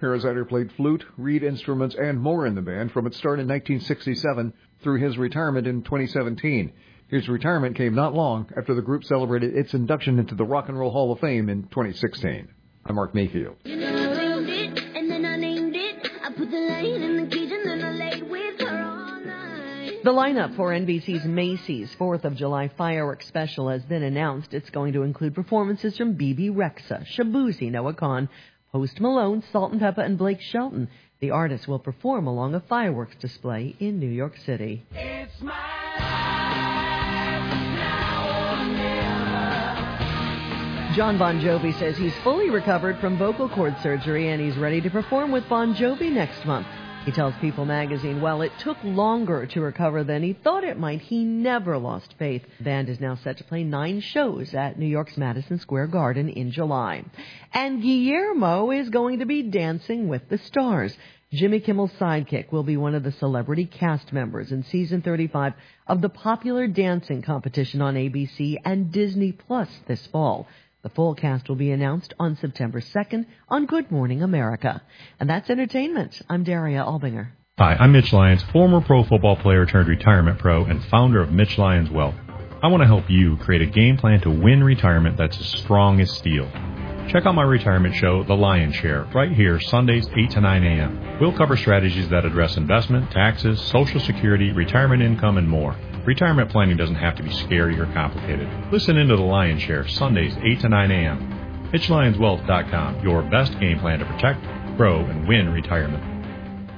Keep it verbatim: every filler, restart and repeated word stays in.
Paraziter played flute, reed instruments, and more in the band from its start in nineteen sixty-seven through his retirement in twenty seventeen. His retirement came not long after the group celebrated its induction into the Rock and Roll Hall of Fame in twenty sixteen. I'm Mark Mayfield. You know, I named it, and then I named it. I put the lion in the cage, and then I laid with her all night. The lineup for N B C's Macy's fourth of July fireworks special has been announced. It's going to include performances from Bebe Rexha, Shabuzi, Noah Kahan, Post Malone, Salt and Peppa, and Blake Shelton. The artists will perform along a fireworks display in New York City. It's my life, now or never. John Bon Jovi says he's fully recovered from vocal cord surgery and he's ready to perform with Bon Jovi next month. He tells People magazine, while it took longer to recover than he thought it might, he never lost faith. The band is now set to play nine shows at New York's Madison Square Garden in July. And Guillermo is going to be Dancing with the Stars. Jimmy Kimmel's sidekick will be one of the celebrity cast members in season thirty-five of the popular dancing competition on A B C and Disney Plus this fall. The full cast will be announced on September second on Good Morning America. And that's entertainment. I'm Daria Albinger. Hi, I'm Mitch Lyons, former pro football player turned retirement pro and founder of Mitch Lyons Wealth. I want to help you create a game plan to win retirement that's as strong as steel. Check out my retirement show, The Lion's Share, right here Sundays eight to nine a.m. We'll cover strategies that address investment, taxes, Social Security, retirement income, and more. Retirement planning doesn't have to be scary or complicated. Listen into The Lion's Share, Sundays eight to nine a.m. Mitch Lyons Wealth dot com, your best game plan to protect, grow, and win retirement.